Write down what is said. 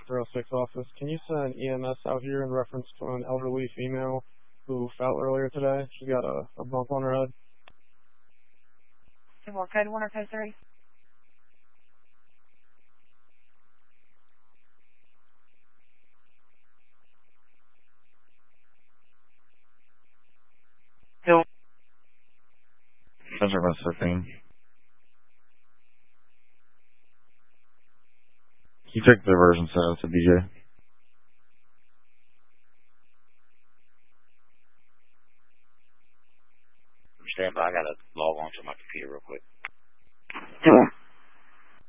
306 office. Can you send EMS out here in reference to an elderly female who fell earlier today? She got a bump on her head. What code 1 or code 3? Hill. Center bus 15. He took the diversion center to BJ. Stand by, I gotta log on to my computer real quick.